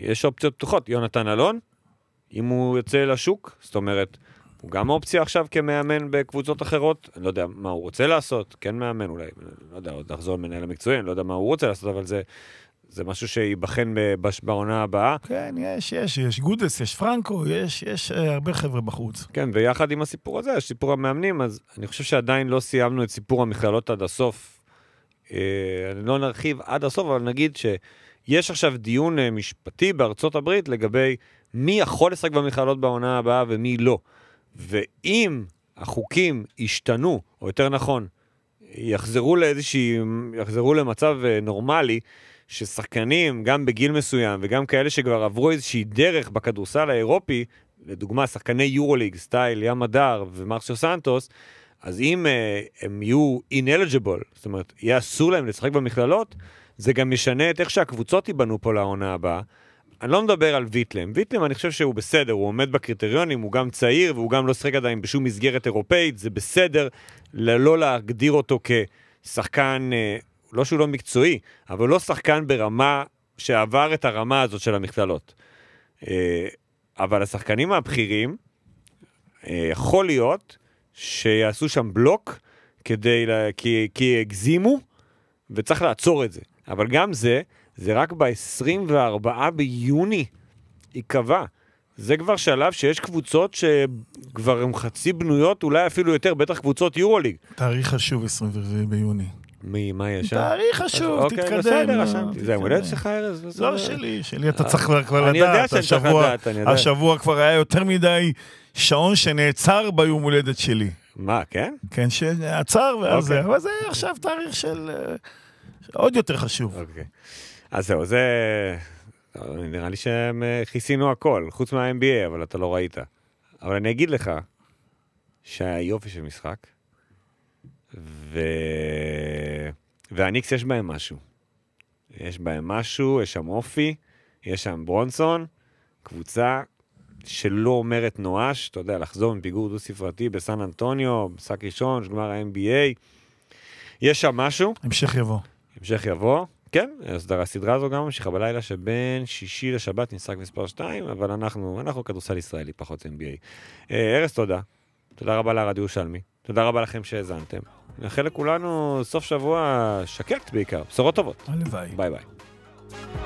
יש אופציות פתוחות. יונתן אלון, אם הוא יוצא לשוק, זאת אומרת, הוא גם אופציה עכשיו כמאמן בקבוצות אחרות, אני לא יודע מה הוא רוצה לעשות, כן מאמן אולי, לא יודע, עוד לחזור מנהל המקצועי, אני לא יודע מה הוא רוצה לעשות, אבל זה משהו שיבחן בעונה הבאה. כן, יש גודס, יש פרנקו, יש הרבה חבר'ה בחוץ. כן, ויחד עם הסיפור הזה, סיפור המאמנים, אז אני חושב שעדיין לא סיימנו את סיפור המכללות עד הסוף. אני לא נרחיב עד הסוף, אבל נגיד שיש עכשיו דיון משפטי בארצות הברית לגבי מי יכול לשחק במכללות בעונה הבאה ומי לא. ואם החוקים ישתנו, או יותר נכון, יחזרו למצב נורמלי, ששחקנים, גם בגיל מסוים, וגם כאלה שכבר עברו איזושהי דרך בכדורסל האירופי, לדוגמה, שחקני יורוליג, סטייל, ים הדר ומרסיו סנטוס, אז אם הם יהיו ineligible, זאת אומרת, יהיה אסור להם לשחק במכללות, זה גם משנה את איך שהקבוצות ייבנו פה לעונה הבאה. אני לא מדבר על ויטלם. ויטלם, אני חושב שהוא בסדר, הוא עומד בקריטריונים, הוא גם צעיר, והוא גם לא שחק עדיין בשום מסגרת אירופאית, זה בסדר לא להגדיר אותו כשחקן, לא שהוא לא מקצועי, אבל לא שחקן ברמה שעבר את הרמה הזאת של המכללות. אבל השחקנים הבכירים, יכול להיות שיעשו שם בלוק, כי הגזימו, וצריך לעצור את זה. אבל גם זה רק ב-24 ביוני ייקבע. זה כבר שלב שיש קבוצות שכבר הן חצי בנויות, אולי אפילו יותר, בטח קבוצות יורוליג. תאריך חשוב 24 ביוני. מה יש שם? תאריך חשוב, תתקדם. אוקיי, בסדר, רשמתי. זה מולדת שלך ארז? לא, שלי אתה צריך כבר לדעת. אני יודע שאני צריך לדעת, אני יודע. השבוע כבר היה יותר מדי שעון שנעצר ביום הולדת שלי. מה, כן? כן, שעצר, אבל זה עכשיו תאריך של עוד יותר חשוב. אוקיי. אז זהו, זה נראה לי שהם חיסינו הכל, חוץ מה-NBA, אבל אתה לא ראית. אבל אני אגיד לך שהיופי של משחק, והניקס יש בהם משהו. יש בהם משהו, יש שם אופי, יש שם ברונסון, קבוצה שלא אומרת נואש, אתה יודע, לחזור מפיגור דו-ספרתי בסן אנטוניו, משחק ראשון, גמר ה-NBA. יש שם משהו. המשך יבוא. כן, הסדרה הזו גם ממשיכה בלילה שבין שישי לשבת נשחק מספר 2, אבל אנחנו כדורסל ישראלי, פחות NBA. ארז, תודה. תודה רבה לרדיו ירושלמי. תודה רבה לכם שהאזנתם. נאחל לכולנו סוף שבוע שקט בעיקר. בשורות טובות. הלוואי. ביי ביי.